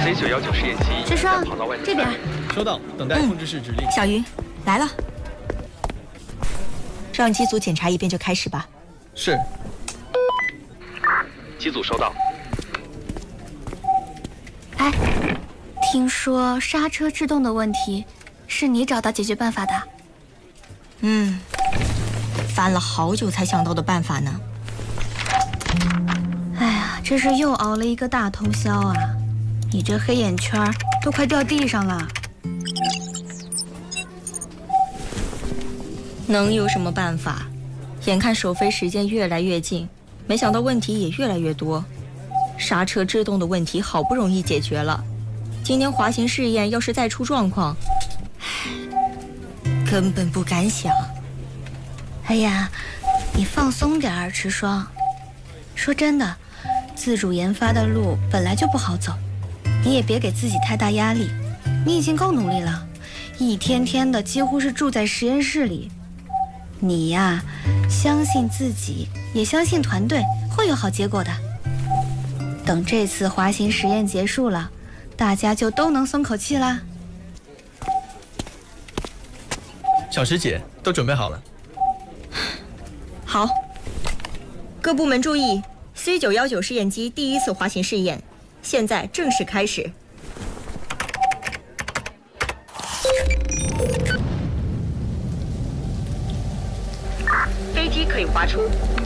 C919试验机师叔，这边。 收到，等待控制室指令。 小鱼，来了。让机组检查一遍就开始吧。 是。 机组收到。 哎，听说刹车制动的问题是你找到解决办法的？ 翻了好久才想到的办法呢。 哎呀，这是又熬了一个大通宵啊！你这黑眼圈都快掉地上了。 能有什么办法？眼看首飞时间越来越近，没想到问题也越来越多。刹车制动的问题好不容易解决了，今天滑行试验要是再出状况，根本不敢想。 哎呀，你放松点儿，池霜。说真的，自主研发的路本来就不好走，你也别给自己太大压力。你已经够努力了，一天天的几乎是住在实验室里。你呀，相信自己，也相信团队，会有好结果的。等这次滑行实验结束了，大家就都能松口气啦。 小石姐，都准备好了。 好，各部门注意 ，C919试验机第一次滑行试验，现在正式开始。飞机可以滑出，